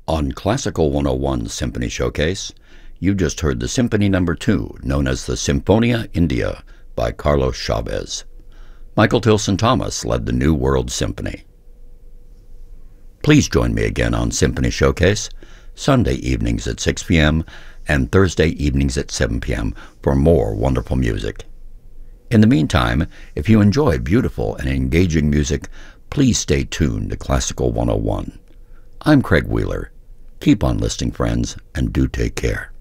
On Classical 101 Symphony Showcase, you just heard the Symphony No. 2, known as the Sinfonia India by Carlos Chavez. Michael Tilson Thomas led the New World Symphony. Please join me again on Symphony Showcase, Sunday evenings at 6 p.m. and Thursday evenings at 7 p.m. for more wonderful music. In the meantime, if you enjoy beautiful and engaging music, please stay tuned to Classical 101. I'm Craig Wheeler. Keep on listening, friends, and do take care.